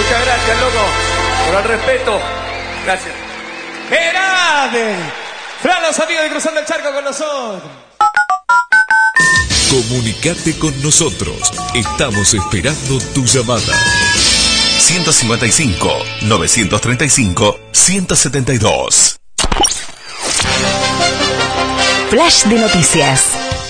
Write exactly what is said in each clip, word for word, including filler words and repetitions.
Muchas gracias, loco, por el respeto. Gracias. ¡Grande! Fran, los amigos de Cruzando el Charco con nosotros. Comunicate con nosotros. Estamos esperando tu llamada. ciento cincuenta y cinco, novecientos treinta y cinco, ciento setenta y dos. Flash de noticias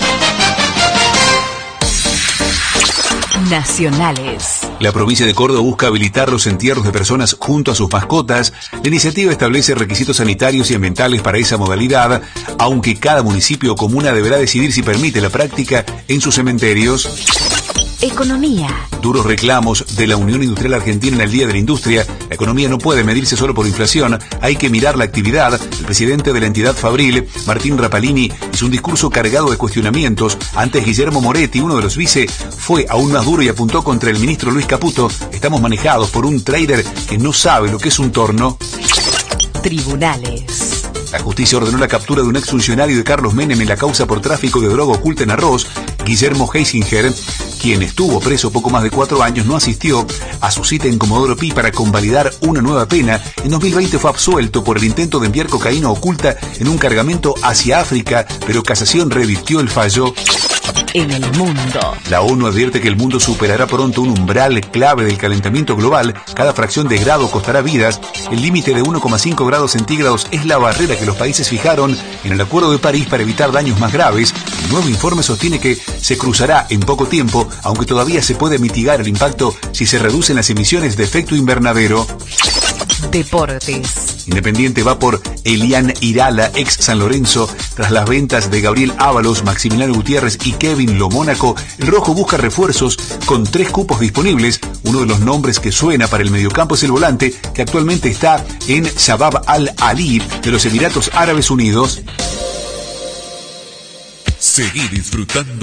nacionales. La provincia de Córdoba busca habilitar los entierros de personas junto a sus mascotas. La iniciativa establece requisitos sanitarios y ambientales para esa modalidad, aunque cada municipio o comuna deberá decidir si permite la práctica en sus cementerios. Economía. Duros reclamos de la Unión Industrial Argentina en el Día de la Industria. La economía no puede medirse solo por inflación, hay que mirar la actividad. El presidente de la entidad fabril, Martín Rapalini, hizo un discurso cargado de cuestionamientos. Antes, Guillermo Moretti, uno de los vice, fue aún más duro y apuntó contra el ministro Luis Caputo. Estamos manejados por un trader que no sabe lo que es un torno. Tribunales. La justicia ordenó la captura de un exfuncionario de Carlos Menem en la causa por tráfico de droga oculta en arroz. Guillermo Heisinger, quien estuvo preso poco más de cuatro años, no asistió a su cita en Comodoro Pi para convalidar una nueva pena. En dos mil veinte fue absuelto por el intento de enviar cocaína oculta en un cargamento hacia África, pero Casación revirtió el fallo. En el mundo. La ONU advierte que el mundo superará pronto un umbral clave del calentamiento global. Cada fracción de grado costará vidas. El límite de uno coma cinco grados centígrados es la barrera que los países fijaron en el Acuerdo de París para evitar daños más graves. El nuevo informe sostiene que se cruzará en poco tiempo, aunque todavía se puede mitigar el impacto si se reducen las emisiones de efecto invernadero. Deportes. Independiente va por Elian Irala, ex San Lorenzo. Tras las ventas de Gabriel Ábalos, Maximiliano Gutiérrez y Kevin Lomónaco, el rojo busca refuerzos con tres cupos disponibles. Uno de los nombres que suena para el mediocampo es el volante, que actualmente está en Shabab Al-Ali de los Emiratos Árabes Unidos. Seguí disfrutando